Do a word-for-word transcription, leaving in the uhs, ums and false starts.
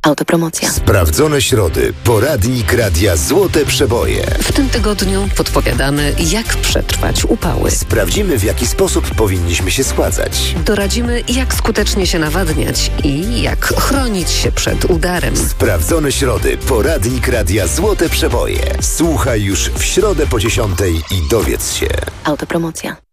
Autopromocja. Sprawdzone środy. Poradnik Radia Złote Przeboje. W tym tygodniu podpowiadamy, jak przetrwać upały. Sprawdzimy, w jaki sposób powinniśmy się schładzać. Doradzimy, jak skutecznie się nawadniać i jak chronić się przed udarem. Sprawdzone środy. Poradnik Radia Złote Przeboje. Słuchaj już w środę po dziesiątej i dowiedz się. Autopromocja.